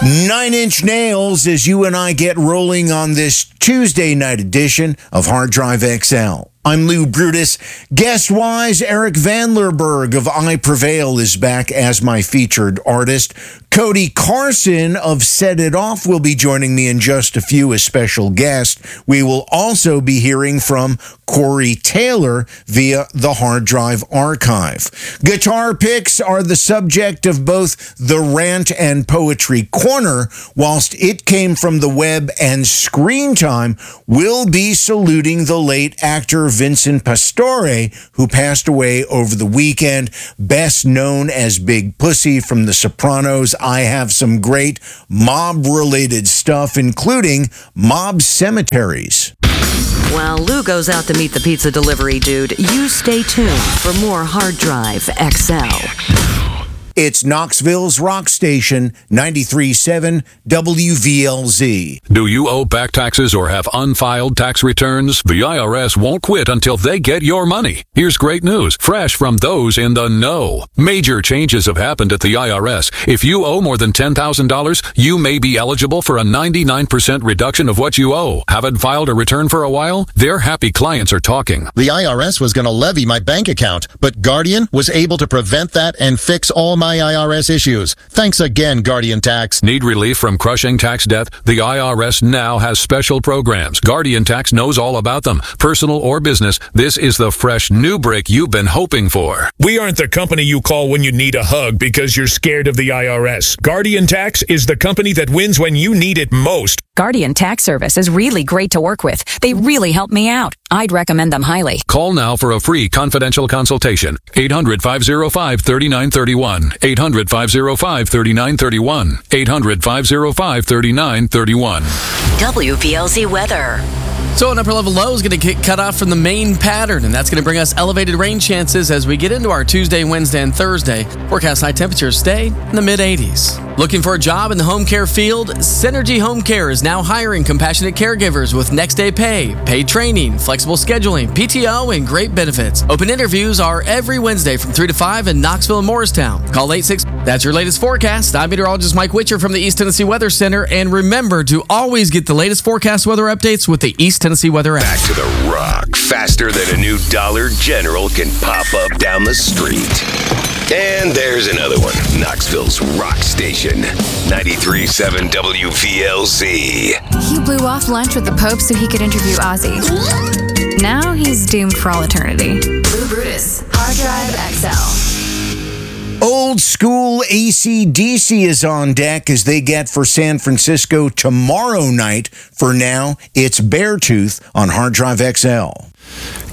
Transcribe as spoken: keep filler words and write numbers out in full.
Nine Inch Nails as you and I get rolling on this Tuesday night edition of Hard Drive X L. I'm Lou Brutus. Guest-wise, Eric Vanlerberg of I Prevail is back as my featured artist. Cody Carson of Set It Off will be joining me in just a few as special guest. We will also be hearing from Corey Taylor via the Hard Drive Archive. Guitar picks are the subject of both the Rant and Poetry Corner, whilst It Came From the Web and Screen Time will be saluting the late actor Vincent Pastore, who passed away over the weekend, best known as Big Pussy from The Sopranos. I have some great mob-related stuff, including mob cemeteries. While Lou goes out to meet the pizza delivery dude, you stay tuned for more Hard Drive X L. It's Knoxville's rock station, ninety-three point seven W V L Z. Do you owe back taxes or have unfiled tax returns? The I R S won't quit until they get your money. Here's great news, fresh from those in the know. Major changes have happened at the I R S. If you owe more than ten thousand dollars, you may be eligible for a ninety-nine percent reduction of what you owe. Haven't filed a return for a while? Their happy clients are talking. The I R S was going to levy my bank account, but Guardian was able to prevent that and fix all my I R S issues. Thanks again, Guardian Tax. Need relief from crushing tax debt? The I R S now has special programs. Guardian Tax knows all about them. Personal or business, this is the fresh new break you've been hoping for. We aren't the company you call when you need a hug because you're scared of the I R S. Guardian Tax is the company that wins when you need it most. Guardian Tax Service is really great to work with. They really help me out. I'd recommend them highly. Call now for a free confidential consultation. eight hundred, five oh five, three nine three one. eight hundred, five oh five, three nine three one. eight hundred, five oh five, three nine three one. W V L Z weather. So an upper level low is going to get cut off from the main pattern, and that's going to bring us elevated rain chances as we get into our Tuesday, Wednesday, and Thursday. Forecast high temperatures stay in the mid eighties. Looking for a job in the home care field? Synergy Home Care is now hiring compassionate caregivers with next day pay, paid training, flexible scheduling, P T O, and great benefits. Open interviews are every Wednesday from three to five in Knoxville and Morristown. Call eight six. That's your latest forecast. I'm meteorologist Mike Witcher from the East Tennessee Weather Center, and remember to always get the latest forecast weather updates with the East Tennessee Weather app. Back to the rock, faster than a new Dollar General can pop up down the street. And there's another one, Knoxville's rock station, ninety-three point seven W V L Z. He blew off lunch with the Pope so he could interview Ozzy. Now he's doomed for all eternity. Lou Brutus, Hard Drive X L. Old school A C D C is on deck as they get for San Francisco tomorrow night. For now, it's Beartooth on Hard Drive X L.